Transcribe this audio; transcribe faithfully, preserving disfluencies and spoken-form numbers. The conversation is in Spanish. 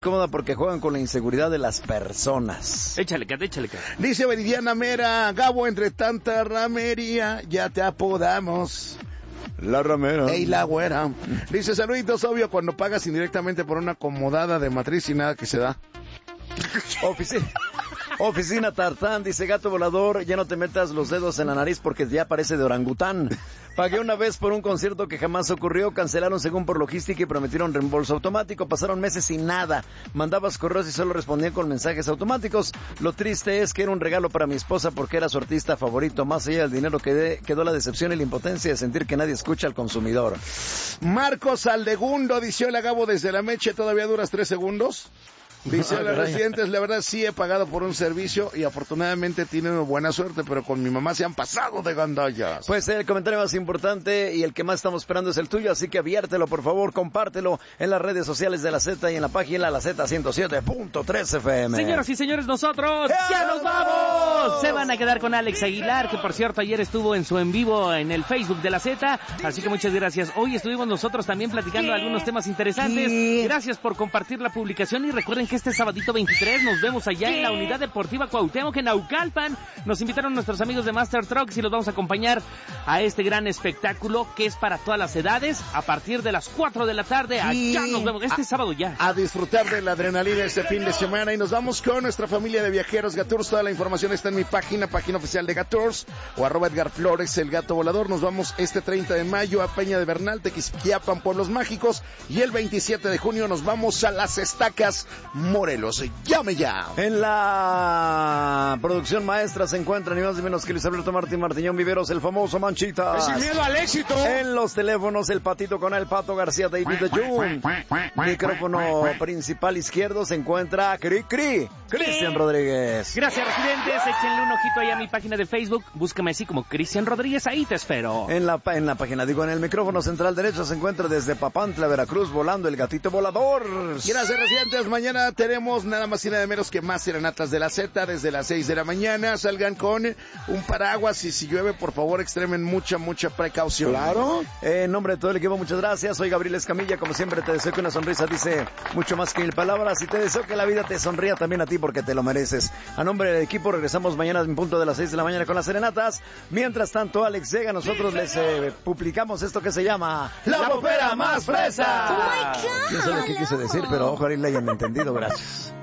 cómoda porque juegan con la inseguridad de las personas. Échale, cat, échale, cat. Dice Veridiana Mera, Gabo, entre tanta ramería, ya te apodamos La ramera. Ey, la güera. Dice, saluditos, obvio, cuando pagas indirectamente por una acomodada de matriz y nada que se da. Oficina. Oficina Tartán, dice Gato Volador, ya no te metas los dedos en la nariz porque ya parece de orangután. Pagué una vez por un concierto que jamás ocurrió, cancelaron según por logística y prometieron reembolso automático, pasaron meses sin nada, mandabas correos y solo respondían con mensajes automáticos. Lo triste es que era un regalo para mi esposa porque era su artista favorito, más allá del dinero que de, quedó la decepción y la impotencia de sentir que nadie escucha al consumidor. Marcos Aldegundo, dice, hola Gabo, desde la Meche, ¿todavía duras tres segundos? Dice, hola residentes, la verdad sí he pagado por un servicio y afortunadamente tienen buena suerte, pero con mi mamá se han pasado de gandallas. Pues el comentario más importante y el que más estamos esperando es el tuyo, así que aviértelo, por favor, compártelo en las redes sociales de la Z y en la página La Z ciento siete punto tres F M. Señoras y señores, nosotros ¡ya nos vamos! Se van a quedar con Alex Aguilar, que por cierto ayer estuvo en su en vivo en el Facebook de la Z, así que muchas gracias. Hoy estuvimos nosotros también platicando algunos temas interesantes. Gracias por compartir la publicación y recuerden que este sabadito veintitrés nos vemos allá en la Unidad Deportiva Cuauhtémoc en Naucalpan. Nos invitaron nuestros amigos de Master Trucks y los vamos a acompañar a este gran espectáculo que es para todas las edades a partir de las cuatro de la tarde. Allá nos vemos este a, sábado ya. A disfrutar de la adrenalina este fin de semana y nos vamos con nuestra familia de viajeros Gatours. Toda la información está en mi página, página oficial de Gatours o arroba Edgar Flores, el gato volador. Nos vamos este treinta de mayo a Peña de Bernal, Tequisquiapan, Pueblos Mágicos, y el veintisiete de junio nos vamos a Las Estacas, Morelos. Llame ya. En la producción maestra se encuentra ni más ni menos que Luis Alberto Martín Martiñón Viveros, el famoso Manchitas. Sin miedo al éxito. En los teléfonos el Patito con el Pato García, David de Jun. Micrófono principal izquierdo se encuentra Cri Cri, Cristian Rodríguez. Gracias, residentes. Échenle un ojito ahí a mi página de Facebook. Búscame así como Cristian Rodríguez, ahí te espero. En la, en la página, digo, en el micrófono central derecho se encuentra desde Papantla, Veracruz, volando el gatito volador. Gracias, residentes. Mañana tenemos nada más y nada menos que más serenatas de la Z desde las seis de la mañana. Salgan con un paraguas y si llueve, por favor, extremen mucha, mucha precaución. Claro. Eh, en nombre de todo el equipo, muchas gracias. Soy Gabriel Escamilla. Como siempre, te deseo que una sonrisa dice mucho más que mil palabras y te deseo que la vida te sonría también a ti porque te lo mereces. A nombre del equipo, regresamos mañana en punto de las seis de la mañana con las serenatas. Mientras tanto, Alex llega, nosotros les eh, publicamos esto que se llama La Popera Más Fresa. Oh my God. No sé lo que quise decir, pero ojalá le hayan entendido. Gracias.